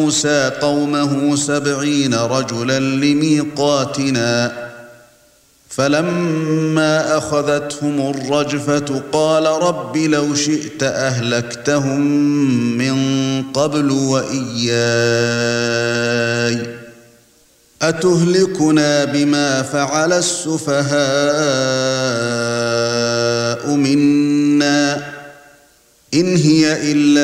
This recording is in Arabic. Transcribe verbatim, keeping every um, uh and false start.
موسى قومه سبعين رجلا لميقاتنا فلما أخذتهم الرجفة قال رب لو شئت أهلكتهم من قبل وإياي أتهلكنا بما فعل السفهاء منا إن هي إلا